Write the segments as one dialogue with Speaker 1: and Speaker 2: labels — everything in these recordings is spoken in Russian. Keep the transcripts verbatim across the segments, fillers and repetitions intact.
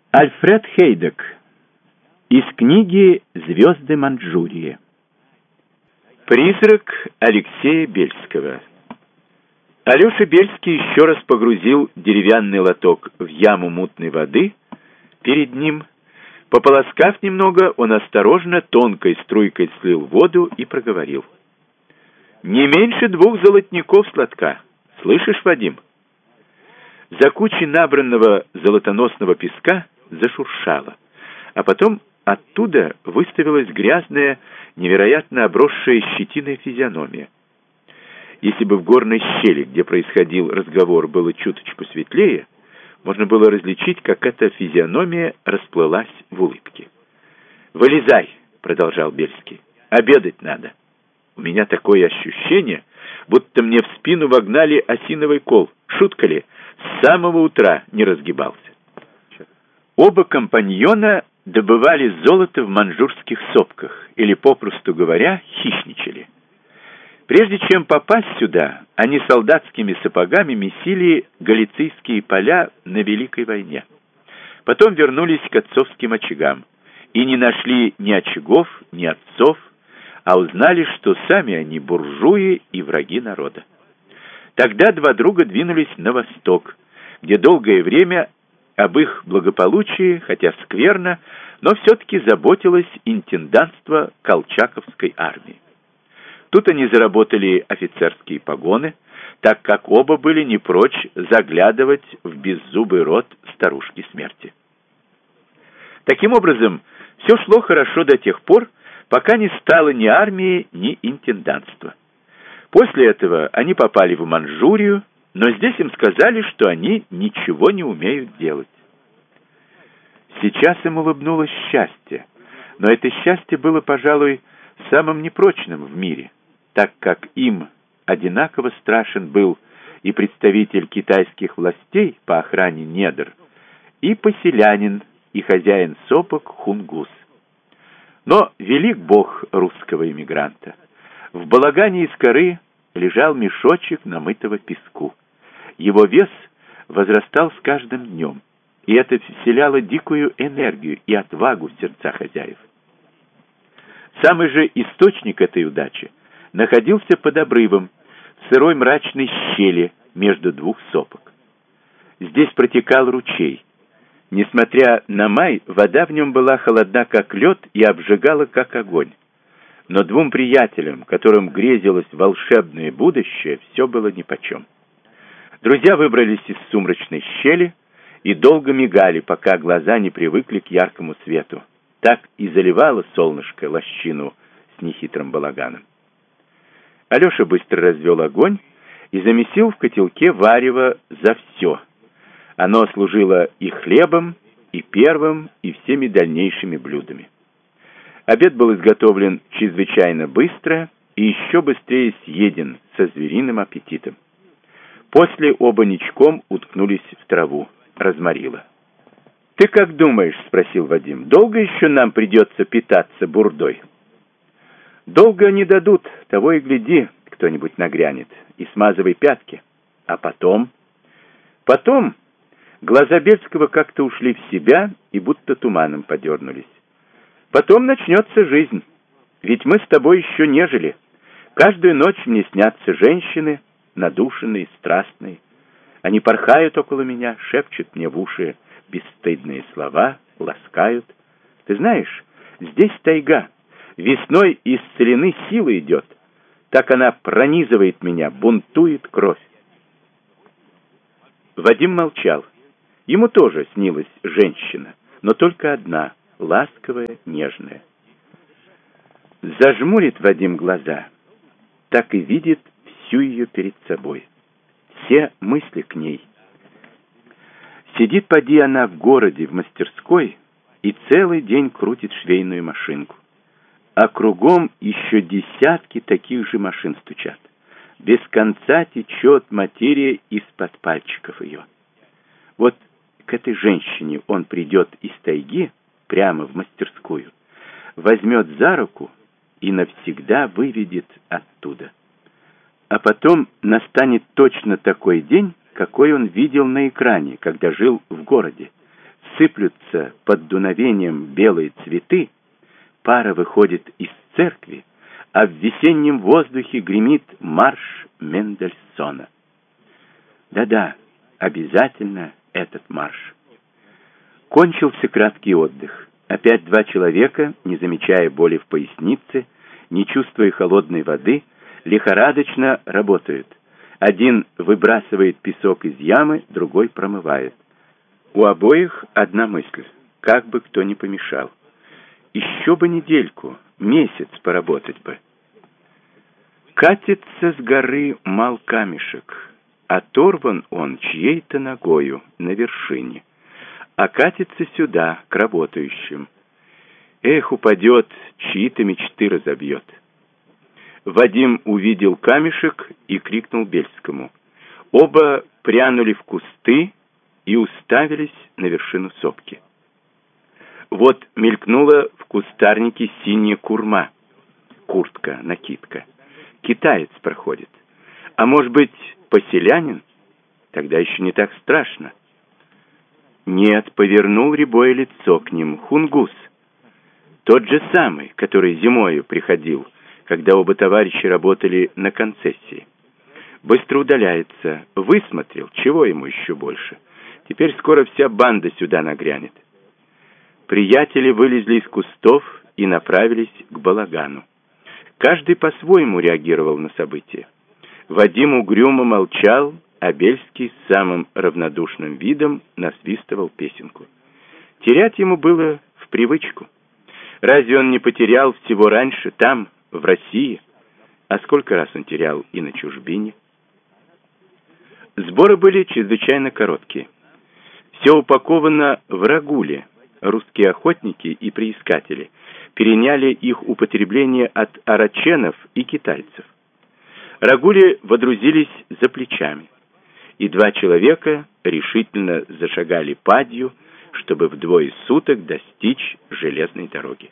Speaker 1: Альфред Хейдек. Из книги «Звезды Манчжурии». Призрак Алексея Бельского. Алеша Бельский еще раз погрузил деревянный лоток в яму мутной воды перед ним. Пополоскав немного, он осторожно, тонкой струйкой слил воду и проговорил. «Не меньше двух золотников с лотка. Слышишь, Вадим?» За кучей набранного золотоносного песка зашуршало, а потом оттуда выставилась грязная, невероятно обросшая щетиной физиономия. Если бы в горной щели, где происходил разговор, было чуточку светлее, можно было различить, как эта физиономия расплылась в улыбке. «Вылезай», — продолжал Бельский, — «обедать надо. У меня такое ощущение, будто мне в спину вогнали осиновый кол. Шутка ли? С самого утра не разгибался». Оба компаньона добывали золото в манчжурских сопках, или, попросту говоря, хищничали. Прежде чем попасть сюда, они солдатскими сапогами месили галицийские поля на Великой войне. Потом вернулись к отцовским очагам и не нашли ни очагов, ни отцов, а узнали, что сами они буржуи и враги народа. Тогда два друга двинулись на восток, где долгое время об их благополучии, хотя скверно, но все-таки заботилось интендантство колчаковской армии. Тут они заработали офицерские погоны, так как оба были не прочь заглядывать в беззубый рот старушки смерти. Таким образом, все шло хорошо до тех пор, пока не стало ни армии, ни интендантства. После этого они попали в Манчжурию, но здесь им сказали, что они ничего не умеют делать. Сейчас им улыбнулось счастье, но это счастье было, пожалуй, самым непрочным в мире, так как им одинаково страшен был и представитель китайских властей по охране недр, и поселянин, и хозяин сопок Хунгус. Но велик бог русского эмигранта. В балагане из коры лежал мешочек намытого песку. Его вес возрастал с каждым днем, и это вселяло дикую энергию и отвагу в сердца хозяев. Самый же источник этой удачи находился под обрывом, в сырой мрачной щели между двух сопок. Здесь протекал ручей. Несмотря на май, вода в нем была холодна, как лед, и обжигала, как огонь. Но двум приятелям, которым грезилось волшебное будущее, все было нипочем. Друзья выбрались из сумрачной щели и долго мигали, пока глаза не привыкли к яркому свету. Так и заливало солнышко лощину с нехитрым балаганом. Алеша быстро развел огонь и замесил в котелке варево за все. Оно служило и хлебом, и первым, и всеми дальнейшими блюдами. Обед был изготовлен чрезвычайно быстро и еще быстрее съеден со звериным аппетитом. После оба ничком уткнулись в траву, разморило. «Ты как думаешь, — спросил Вадим, — долго еще нам придется питаться бурдой?» «Долго не дадут, того и гляди, кто-нибудь нагрянет, и смазывай пятки. А потом?» «Потом...» Глаза Бельского как-то ушли в себя и будто туманом подернулись. «Потом начнется жизнь. Ведь мы с тобой еще не жили. Каждую ночь мне снятся женщины, надушенные, страстные. Они порхают около меня, шепчут мне в уши бесстыдные слова, ласкают. Ты знаешь, здесь тайга. Весной из целины сила идет. Так она пронизывает меня, бунтует кровь». Вадим молчал. Ему тоже снилась женщина, но только одна, ласковая, нежная. Зажмурит Вадим глаза, так и видит всю ее перед собой. Все мысли к ней. Сидит поди она в городе, в мастерской, и целый день крутит швейную машинку. А кругом еще десятки таких же машин стучат. Без конца течет материя из-под пальчиков ее. Вот к этой женщине он придет из тайги прямо в мастерскую, возьмет за руку и навсегда выведет оттуда. А потом настанет точно такой день, какой он видел на экране, когда жил в городе.
Speaker 2: сыплются под дуновением белые цветы, пара выходит из церкви, а в весеннем воздухе гремит марш Мендельсона. Да-да, обязательно этот марш. Кончился краткий отдых. Опять два человека, не замечая боли в пояснице, не чувствуя холодной воды, лихорадочно работают. Один выбрасывает песок из ямы, другой промывает. У обоих одна мысль: как бы кто ни помешал. Еще бы недельку, месяц поработать бы. Катится с горы мал камешек, оторван он чьей-то ногою на вершине, а катится сюда, к работающим. Эх, упадет, чьи-то мечты разобьет. Вадим увидел камешек и крикнул Бельскому. Оба прянули в кусты и уставились на вершину сопки. Вот мелькнула в кустарнике синяя курма, куртка, накидка. Китаец проходит. А может быть, поселянин? Тогда еще не так страшно. Нет, повернул рябое лицо к ним хунгус. Тот же самый, который зимою приходил, когда оба товарища работали на концессии. Быстро удаляется, высмотрел, чего ему еще больше. Теперь скоро вся банда сюда нагрянет. Приятели вылезли из кустов и направились к балагану. Каждый по-своему реагировал на события. Вадим угрюмо молчал, а Бельский с самым равнодушным видом насвистывал песенку. Терять ему было в привычку. Разве он не потерял всего раньше там, в России? А сколько раз он терял и на чужбине? Сборы были чрезвычайно короткие. Все упаковано в рагуле. Русские охотники и приискатели переняли их употребление от араченов и китайцев. Рагули водрузились за плечами, и два человека решительно зашагали падью, чтобы вдвое суток достичь железной дороги.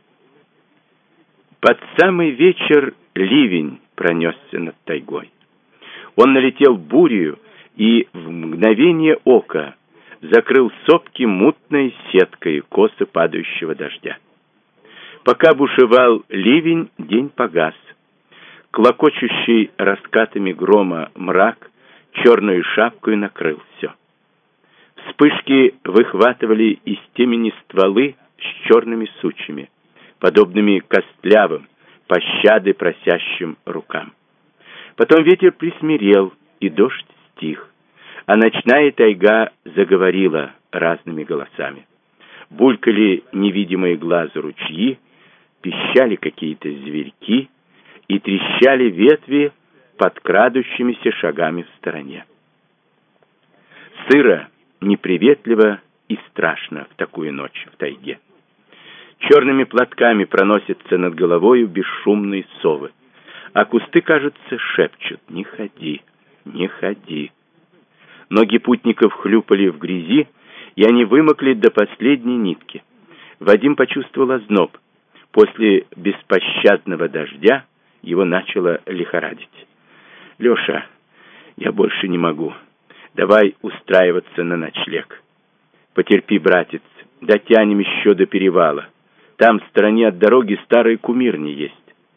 Speaker 2: Под самый вечер ливень пронесся над тайгой. Он налетел бурею и в мгновение ока закрыл сопки мутной сеткой косо падающего дождя. Пока бушевал ливень, день погас. Клокочущий раскатами грома мрак черную шапкой накрыл все. Вспышки выхватывали из темени стволы с черными сучьями, подобными костлявым, пощады просящим рукам. Потом ветер присмирел, и дождь стих, а ночная тайга заговорила разными голосами. Булькали невидимые глазу ручьи, пищали какие-то зверьки и трещали ветви под крадущимися шагами в стороне. Сыро, неприветливо и страшно в такую ночь в тайге. Черными платками проносятся над головою бесшумные совы, а кусты, кажется, шепчут: «Не ходи, не ходи». Ноги путников хлюпали в грязи, и они вымокли до последней нитки. Вадим почувствовал озноб. После беспощадного дождя его начало лихорадить. «Леша, я больше не могу. Давай устраиваться на ночлег. Потерпи, братец, дотянем еще до перевала. Там в стороне от дороги старые кумирни есть».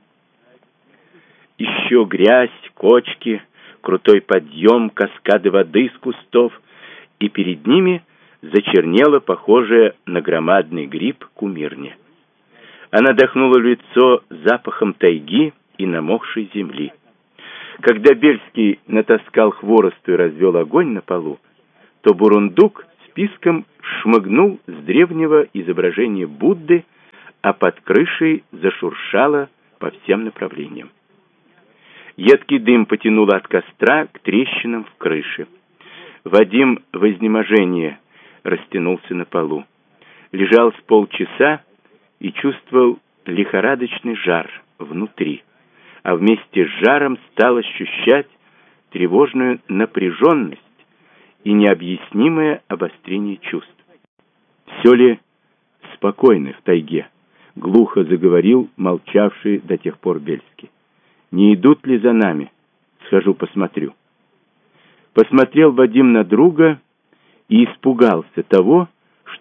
Speaker 2: Еще грязь, кочки, крутой подъем, каскады воды из кустов, и перед ними зачернела, похожая на громадный гриб, кумирня. Она дохнула в лицо запахом тайги и намокшей земли. Когда Бельский натаскал хворосту и развел огонь на полу, то Бурундук списком шмыгнул с древнего изображения Будды, а под крышей зашуршало по всем направлениям. Едкий дым потянул от костра к трещинам в крыше. Вадим в изнеможении растянулся на полу. Лежал с полчаса и чувствовал лихорадочный жар внутри, а вместе с жаром стал ощущать тревожную напряженность и необъяснимое обострение чувств. «Все ли спокойно в тайге?» — глухо заговорил молчавший до тех пор Бельский. «Не идут ли за нами? Схожу посмотрю». Посмотрел Вадим на друга и испугался того,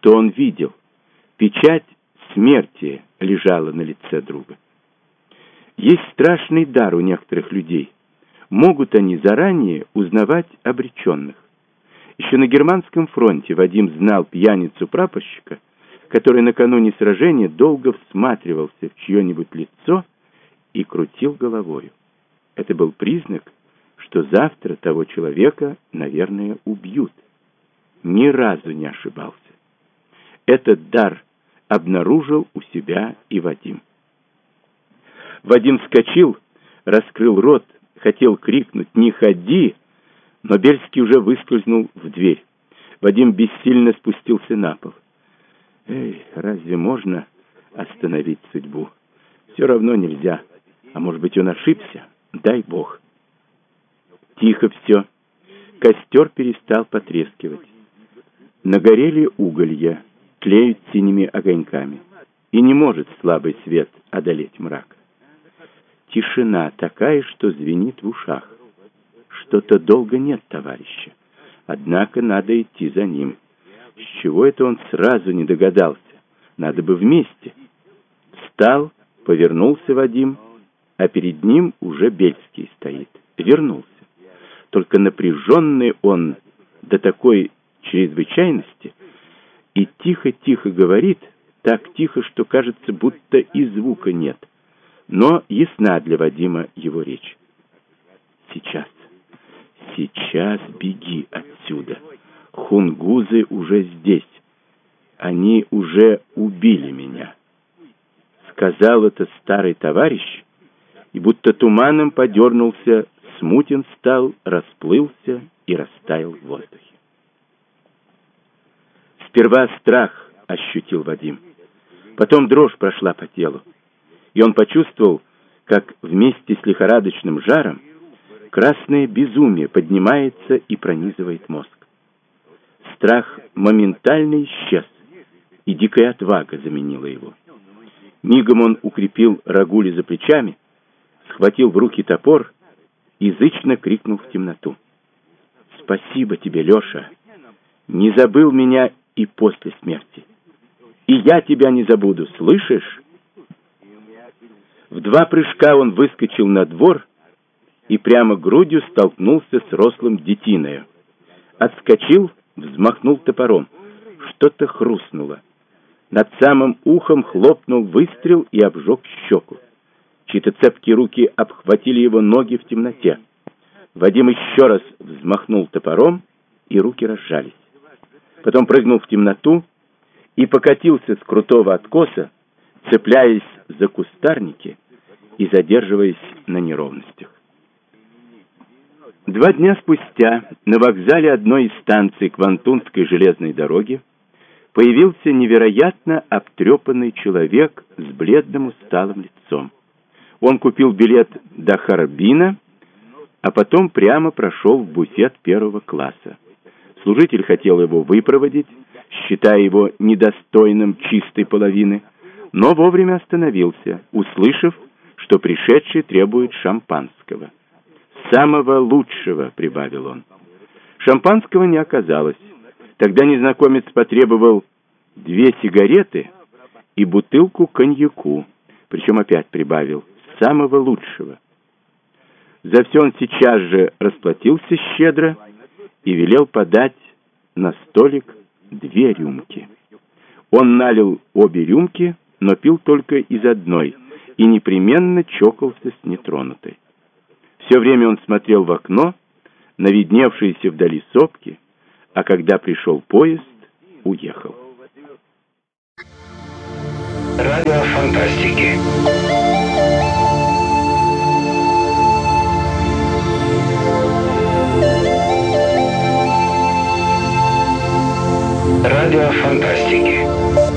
Speaker 2: что он видел. Печать смерти лежала на лице друга. Есть страшный дар у некоторых людей. Могут они заранее узнавать обреченных. Еще на германском фронте Вадим знал пьяницу-прапорщика, который накануне сражения долго всматривался в чье-нибудь лицо и крутил головою. Это был признак, что завтра того человека, наверное, убьют. Ни разу не ошибался. Этот дар обнаружил у себя и Вадим. Вадим вскочил, раскрыл рот, хотел крикнуть «Не ходи!», но Бельский уже выскользнул в дверь. Вадим бессильно спустился на пол. Эй, разве можно остановить судьбу? Все равно нельзя. А может быть, он ошибся? Дай Бог. Тихо все. Костер перестал потрескивать. Нагорели уголья, тлеют синими огоньками. И не может слабый свет одолеть мрак. Тишина такая, что звенит в ушах. Что-то долго нет товарища. Однако надо идти за ним. С чего это он сразу не догадался? Надо бы вместе. Встал, повернулся Вадим, а перед ним уже Бельский стоит. Вернулся. Только напряженный он до такой чрезвычайности и тихо-тихо говорит, так тихо, что кажется, будто и звука нет. Но ясна для Вадима его речь. Сейчас. Сейчас беги отсюда. Хунгузы уже здесь. Они уже убили меня. Сказал это старый товарищ, и будто туманом подернулся, смутен стал, расплылся и растаял в воздухе. Сперва страх ощутил Вадим. Потом дрожь прошла по телу, и он почувствовал, как вместе с лихорадочным жаром красное безумие поднимается и пронизывает мозг. Страх моментально исчез, и дикая отвага заменила его. Мигом он укрепил рогули за плечами, схватил в руки топор и зычно крикнул в темноту. «Спасибо тебе, Леша! Не забыл меня и после смерти. И я тебя не забуду, слышишь?» В два прыжка он выскочил на двор и прямо грудью столкнулся с рослым детиною. Отскочил, взмахнул топором. Что-то хрустнуло. Над самым ухом хлопнул выстрел и обжег щеку. Чьи-то цепкие руки обхватили его ноги в темноте. Вадим еще раз взмахнул топором, и руки разжались. Потом прыгнул в темноту и покатился с крутого откоса, цепляясь за кустарники и задерживаясь на неровностях. Два дня спустя на вокзале одной из станций Квантунской железной дороги появился невероятно обтрепанный человек с бледным усталым лицом. Он купил билет до Харбина, а потом прямо прошел в буфет первого класса. Служитель хотел его выпроводить, считая его недостойным чистой половины, но вовремя остановился, услышав, что пришедший требует шампанского. «Самого лучшего», — прибавил он. Шампанского не оказалось. Тогда незнакомец потребовал две сигареты и бутылку коньяку, причем опять прибавил «самого лучшего». За все он сейчас же расплатился щедро и велел подать на столик две рюмки. Он налил обе рюмки, но пил только из одной и непременно чокался с нетронутой. Все время он смотрел в окно на видневшиеся вдали сопки, а когда пришел поезд, уехал.
Speaker 3: Радио фантастики. Радио фантастики.